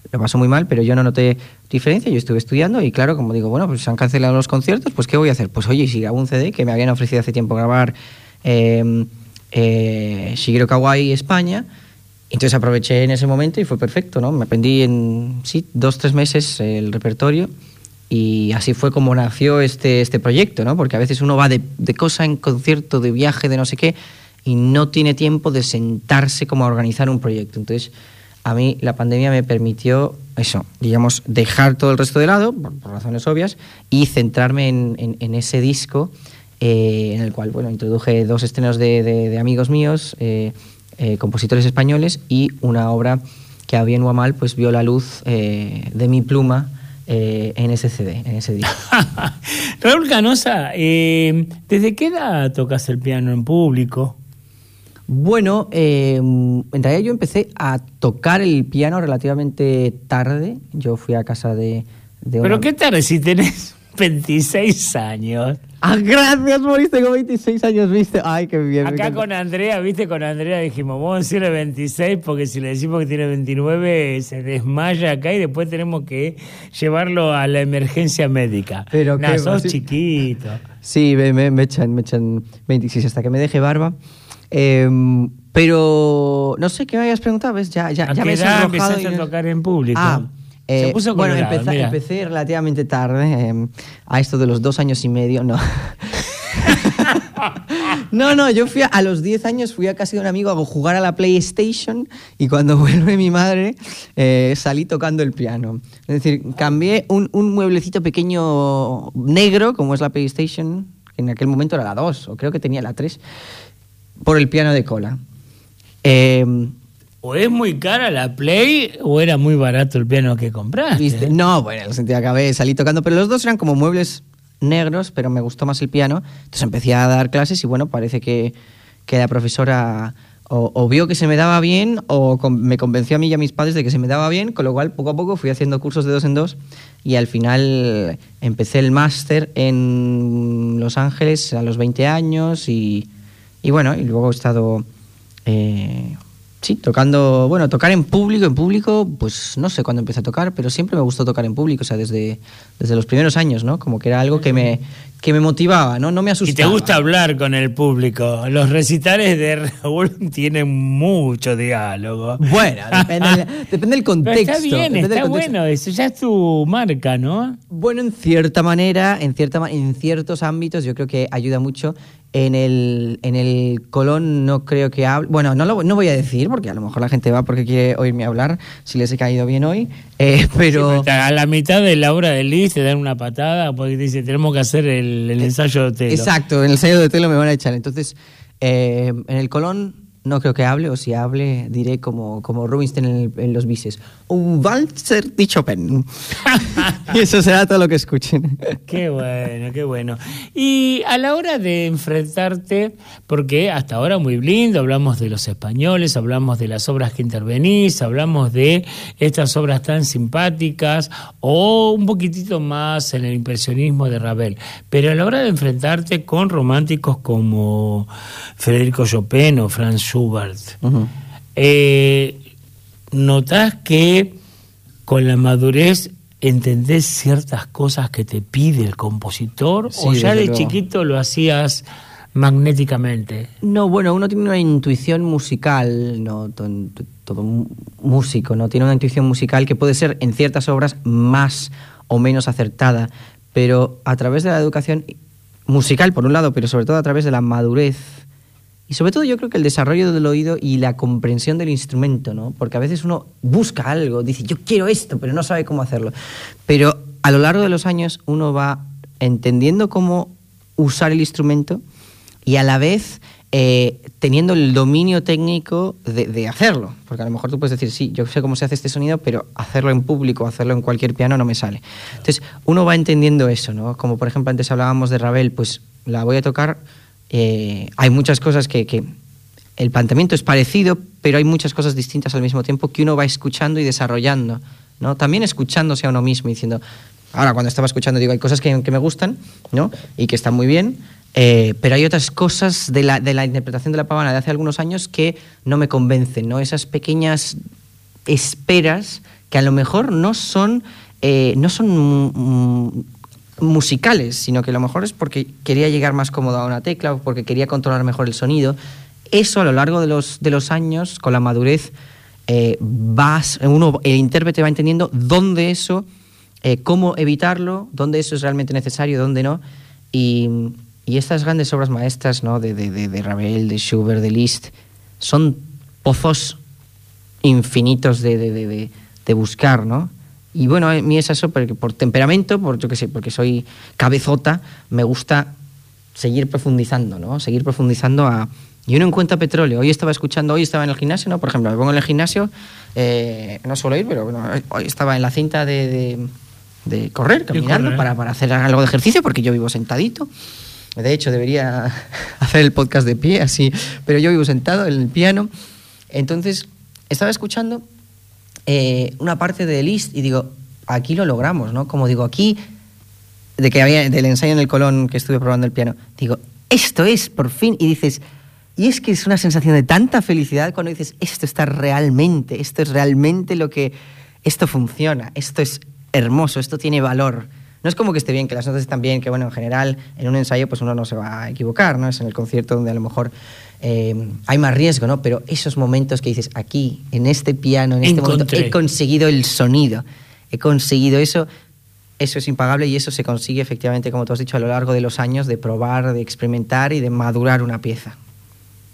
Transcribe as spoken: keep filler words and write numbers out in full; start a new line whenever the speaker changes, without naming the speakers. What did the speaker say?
lo pasó muy mal, pero yo no noté diferencia, yo estuve estudiando y claro, como digo, bueno, pues se han cancelado los conciertos, pues ¿qué voy a hacer? Pues oye, si grabo un C D, que me habían ofrecido hace tiempo grabar eh, eh, Shigeru Kawai España, entonces aproveché en ese momento y fue perfecto, ¿no? Me aprendí en, sí, dos, tres meses el repertorio y así fue como nació este, este proyecto, ¿no? Porque a veces uno va de, de cosa en concierto, de viaje, de no sé qué, y no tiene tiempo de sentarse como a organizar un proyecto. Entonces, a mí la pandemia me permitió eso, digamos, dejar todo el resto de lado, por, por razones obvias, y centrarme en, en, en ese disco eh, en el cual, bueno, introduje dos estrenos de, de, de amigos míos, eh, eh, compositores españoles, y una obra que a bien o a mal pues vio la luz eh, de mi pluma eh, en ese C D, en ese disco.
Raúl Canosa, eh, ¿desde qué edad tocas el piano en público?
Bueno, eh, en realidad yo empecé a tocar el piano relativamente tarde. Yo fui a casa de... de una...
¿Pero qué tarde si tenés veintiséis años?
¡Ah, gracias, moriste con veintiséis años, viste! ¡Ay, qué bien!
Acá con Andrea, viste, con Andrea dijimos, vamos a decirle veintiséis porque si le decimos que tiene veintinueve se desmaya acá y después tenemos que llevarlo a la emergencia médica.
Pero
nah,
qué
sos
sí.
chiquito.
Sí, me, me, me, echan, me echan veintiséis hasta que me deje barba. Eh, pero no sé qué me habías preguntado, ¿ves? Ya, ya,
¿A
ya
qué
me he
edad
sonrojado
empezaste
y no...
a tocar en público?
Ah, eh,
Se puso
bueno,
colorado,
empecé,
mira.
empecé relativamente tarde, eh, a esto de los dos años y medio, no. No, no, yo fui a, a los diez años fui a casa de un amigo a jugar a la PlayStation y cuando vuelve mi madre eh, salí tocando el piano. Es decir, cambié un, un mueblecito pequeño negro, como es la PlayStation, que en aquel momento era la dos, o creo que tenía la tres, por el piano de cola. Eh,
¿O es muy cara la Play o era muy barato el piano que compraste?
¿viste? No, bueno, en el sentido acabé, salí tocando, pero los dos eran como muebles negros, pero me gustó más el piano. Entonces empecé a dar clases y bueno, parece que, que la profesora o, o vio que se me daba bien o con, me convenció a mí y a mis padres de que se me daba bien, con lo cual poco a poco fui haciendo cursos de dos en dos y al final empecé el máster en Los Ángeles a los veinte años y, y bueno, y luego he estado... Eh, Sí, tocando, bueno, tocar en público, en público, pues no sé cuándo empecé a tocar, pero siempre me gustó tocar en público, o sea, desde, desde los primeros años, ¿no? Como que era algo que me, que me motivaba, ¿no? No me asustaba.
Y te gusta hablar con el público. Los recitales de Raúl tienen mucho diálogo.
Bueno, depende, del, depende del contexto.
Pero está bien, está
contexto.
bueno, eso ya es tu marca, ¿no?
Bueno, en cierta manera, en, cierta, en ciertos ámbitos yo creo que ayuda mucho. En el, en el Colón no creo que hable... Bueno, no, lo, no voy a decir, porque a lo mejor la gente va porque quiere oírme hablar, si les he caído bien hoy, eh, pero...
Sí, a la mitad de la obra del Liz te dan una patada porque te dice, tenemos que hacer el, el ensayo de Otelo.
Exacto, en el ensayo de Otelo me van a echar. Entonces, eh, en el Colón no creo que hable, o si hable, diré como, como Rubinstein en, el, en Los Bises. Un valser de Chopin. Y eso será todo lo que escuchen.
Qué bueno, qué bueno. Y a la hora de enfrentarte, porque hasta ahora muy lindo, hablamos de los españoles, hablamos de las obras que intervenís, hablamos de estas obras tan simpáticas o un poquitito más en el impresionismo de Ravel. Pero a la hora de enfrentarte con románticos como Federico Chopin o Franz Schubert, uh-huh. eh, ¿notás que con la madurez entendés ciertas cosas que te pide el compositor? Sí, ¿o ya de luego. Chiquito lo hacías magnéticamente?
No, bueno, uno tiene una intuición musical, no todo, todo músico, ¿no? Tiene una intuición musical que puede ser en ciertas obras más o menos acertada, pero a través de la educación musical, por un lado, pero sobre todo a través de la madurez. Y sobre todo yo creo que el desarrollo del oído y la comprensión del instrumento, ¿no? Porque a veces uno busca algo, dice, yo quiero esto, pero no sabe cómo hacerlo. Pero a lo largo de los años uno va entendiendo cómo usar el instrumento y a la vez eh, teniendo el dominio técnico de, de hacerlo. Porque a lo mejor tú puedes decir, sí, yo sé cómo se hace este sonido, pero hacerlo en público, hacerlo en cualquier piano no me sale. Entonces uno va entendiendo eso, ¿no? Como por ejemplo antes hablábamos de Ravel, pues la voy a tocar... Eh, hay muchas cosas que, que el planteamiento es parecido, pero hay muchas cosas distintas al mismo tiempo que uno va escuchando y desarrollando, ¿no? También escuchándose a uno mismo y diciendo, ahora cuando estaba escuchando digo, hay cosas que, que me gustan, ¿no? Y que están muy bien, eh, pero hay otras cosas de la, de la interpretación de la pavana de hace algunos años que no me convencen, ¿no? Esas pequeñas esperas que a lo mejor no son, eh, no son mm, musicales, sino que a lo mejor es porque quería llegar más cómodo a una tecla o porque quería controlar mejor el sonido. Eso a lo largo de los, de los años, con la madurez, eh, vas, uno, el intérprete va entendiendo dónde eso, eh, cómo evitarlo, dónde eso es realmente necesario, dónde no. Y, y estas grandes obras maestras, ¿no? de, de, de, de Ravel, de Schubert, de Liszt, son pozos infinitos de, de, de, de, de buscar, ¿no? Y bueno, a mí es eso, porque por temperamento, por yo qué sé, porque soy cabezota, me gusta seguir profundizando, ¿no? Seguir profundizando a... Y uno encuentra petróleo. Hoy estaba escuchando, hoy estaba en el gimnasio, ¿no? Por ejemplo, me pongo en el gimnasio, eh, no suelo ir, pero bueno, hoy estaba en la cinta de, de, de correr, caminando, correr. Para, para hacer algo de ejercicio, porque yo vivo sentadito. De hecho, debería hacer el podcast de pie, así, pero yo vivo sentado en el piano. Entonces, estaba escuchando eh, una parte de Liszt y digo, aquí lo logramos, ¿no? Como digo, aquí, de que había, del ensayo en el Colón que estuve probando el piano, digo, esto es, por fin, y dices... Y es que es una sensación de tanta felicidad cuando dices, esto está realmente, esto es realmente lo que... Esto funciona, esto es hermoso, esto tiene valor. No es como que esté bien, que las notas están bien, que bueno, en general, en un ensayo pues uno no se va a equivocar, ¿no? Es en el concierto donde a lo mejor eh, hay más riesgo, ¿no? Pero esos momentos que dices, aquí, en este piano, en este
Encontré.
momento, he conseguido el sonido, he conseguido eso... Eso es impagable y eso se consigue efectivamente, como tú has dicho, a lo largo de los años de probar, de experimentar y de madurar una pieza.